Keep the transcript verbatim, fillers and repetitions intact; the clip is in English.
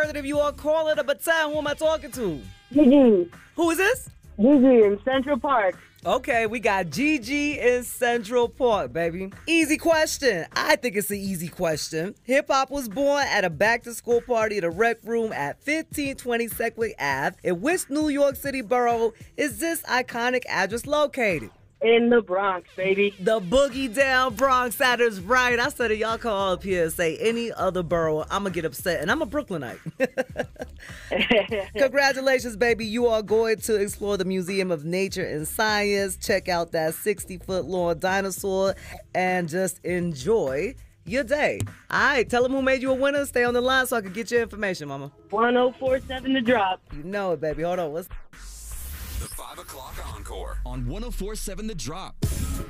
birthday to you all. Call it a baton. Who am I talking to? Gigi. Who is this? Gigi in Central Park. Okay, we got Gigi in Central Park, baby. Easy question. I think it's an easy question. Hip-hop was born at a back-to-school party at a rec room at fifteen twenty Sedgwick Avenue. In which New York City borough is this iconic address located? In the Bronx, baby. The boogie down Bronx. That is right. I said it. Y'all call up here and say any other borough. I'm going to get upset. And I'm a Brooklynite. Congratulations, baby. You are going to explore the Museum of Nature and Science. Check out that sixty-foot long dinosaur and just enjoy your day. All right. Tell them who made you a winner. Stay on the line so I can get your information, mama. one oh four point seven The Drop. You know it, baby. Hold on. What's The five o'clock Encore on one oh four point seven The Drop.